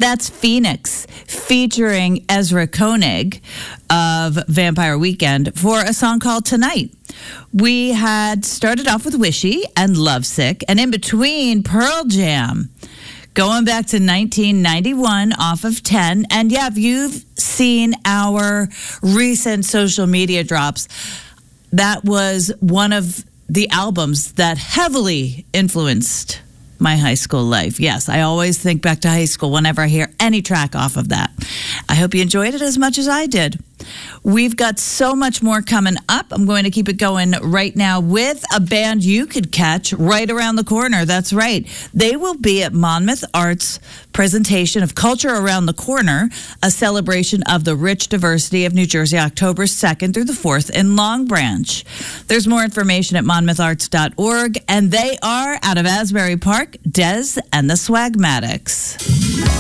That's Phoenix, featuring Ezra Koenig of Vampire Weekend for a song called Tonight. We had started off with Wishy and Lovesick, and in between, Pearl Jam. Going back to 1991 off of 10. And yeah, if you've seen our recent social media drops, that was one of the albums that heavily influenced my high school life. Yes, I always think back to high school whenever I hear any track off of that. I hope you enjoyed it as much as I did. We've got so much more coming up. I'm going to keep it going right now with a band you could catch right around the corner. That's right. They will be at Monmouth Arts' presentation of Culture Around the Corner, a celebration of the rich diversity of New Jersey, October 2nd through the 4th in Long Branch. There's more information at monmoutharts.org, and they are out of Asbury Park, Des and the Swagmatics.